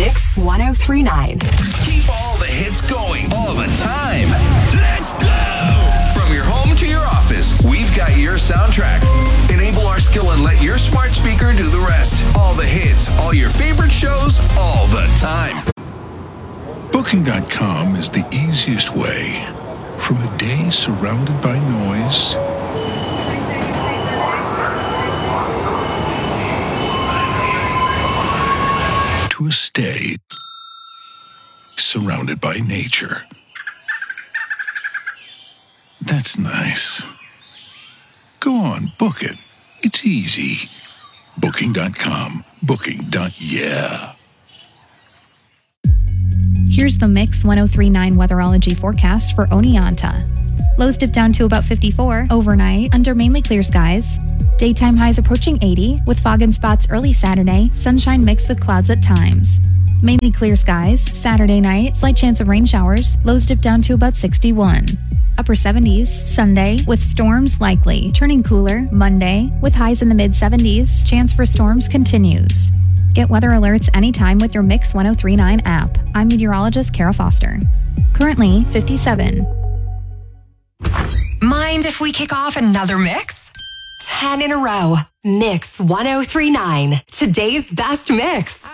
Mix 1039. Keep all the hits going all the time. Let's go! From your home to your office, we've got your soundtrack. Enable our skill and let your smart speaker do the rest. All the hits, all your favorite shows, all the time. Booking.com is the easiest way. From a day surrounded by noise to a stay surrounded by nature. That's nice. Go on, book it. It's easy. Booking.com. Booking.yeah. Here's the Mix 1039 weatherology forecast for Oneonta. Lows dip down to about 54 overnight under mainly clear skies. Daytime highs approaching 80 with fog in spots early Saturday, sunshine mixed with clouds at times. Mainly clear skies. Saturday night, slight chance of rain showers. Lows dip down to about 61. Upper 70s Sunday with storms likely. Turning cooler Monday with highs in the mid 70s. Chance for storms continues. Get weather alerts anytime with your Mix 1039 app. I'm meteorologist Kara Foster. Currently 57. Mind if we kick off another mix? 10 in a row. Mix 1039. Today's best mix.